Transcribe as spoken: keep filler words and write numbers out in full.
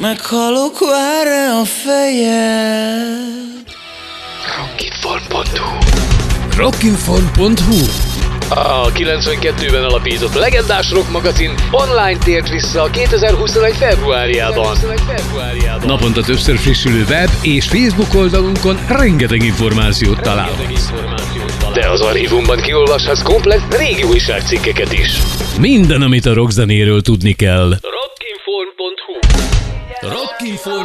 Meghalok, vár-e a fejed? Rockinform pont hu Rockinform pont hu A kilencvenkettőben alapított legendás rock magazin online tért vissza kétezer-huszonegy februárjában. Naponta többször frissülő web és Facebook oldalunkon rengeteg információt találhatsz. De az archívumban kiolvashatsz komplett régi újságcikkeket is. Minden, amit a rockzenéről tudni kell. Rockinform pont hu Rockinform